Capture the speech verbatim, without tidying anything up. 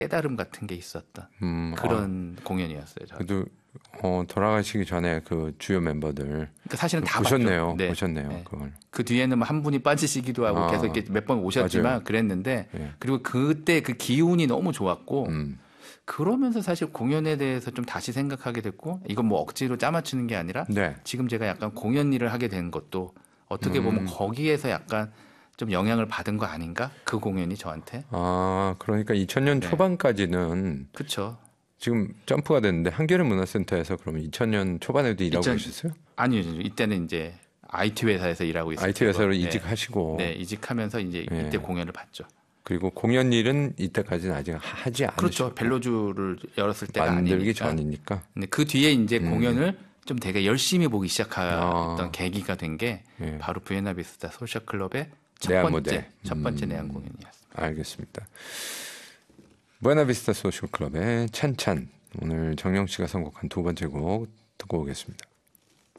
깨달음 같은 게 있었던 음, 그런 아, 공연이었어요. 저는. 그래도 어, 돌아가시기 전에 그 주요 멤버들 그러니까 사실은 다 보셨네요. 네. 보셨네요. 네. 그걸. 그 뒤에는 뭐 한 분이 빠지시기도 하고 아, 계속 이렇게 몇 번 오셨지만 맞아요. 그랬는데 예. 그리고 그때 그 기운이 너무 좋았고 음. 그러면서 사실 공연에 대해서 좀 다시 생각하게 됐고 이건 뭐 억지로 짜맞추는 게 아니라 네. 지금 제가 약간 공연 일을 하게 된 것도 어떻게 보면 음. 거기에서 약간 좀 영향을 받은 거 아닌가? 그 공연이 저한테. 아, 그러니까 이천 년 네. 초반까지는 그렇죠. 지금 점프가 됐는데 한겨레 문화센터에서 그러면 이천 년 초반에도 일하고 이천 계셨어요? 아니요. 이때는 이제 아이티 회사에서 일하고 있었어요. 아이티 회사로 네. 이직하시고. 네, 이직하면서 이제 예. 이때 공연을 봤죠. 그리고 공연 일은 이때까지는 아직 하지 않으셨고. 그렇죠. 벨로주를 열었을 때가 만들기 아니니까. 전이니까. 근데 그 뒤에 이제 음. 공연을 좀 되게 열심히 보기 시작했던 아. 계기가 된 게 예. 바로 부에나비스타 소셜 클럽의 첫 내한 번째 무대. 첫 번째 음. 내한 공연이었습니다. 알겠습니다. 부에나비스타 소셜 클럽의 찬찬. 오늘 정영 씨가 선곡한 두 번째 곡 듣고 오겠습니다.